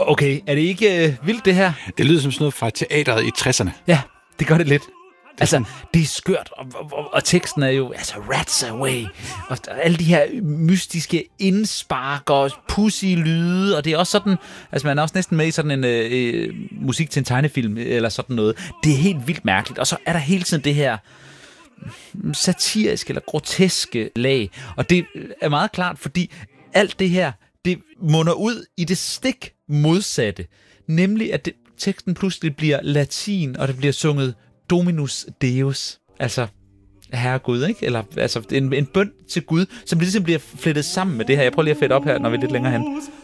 Okay, er det ikke vildt det her? Det lyder som sådan noget fra teateret i 60'erne. Ja, det gør det lidt. Altså, det er skørt, og teksten er jo, altså, rats away, og alle de her mystiske indspark og pussy-lyde, og det er også sådan, altså man er også næsten med i sådan en musik til en tegnefilm, eller sådan noget. Det er helt vildt mærkeligt, og så er der hele tiden det her satiriske eller groteske lag, og det er meget klart, fordi alt det her, det munder ud i det stik modsatte, nemlig at teksten pludselig bliver latin, og det bliver sunget Dominus Deus, altså herre Gud, ikke? Eller altså en bøn til Gud, som ligesom bliver flettet sammen med det her. Jeg prøver lige at flette op her, når vi er lidt længere hen.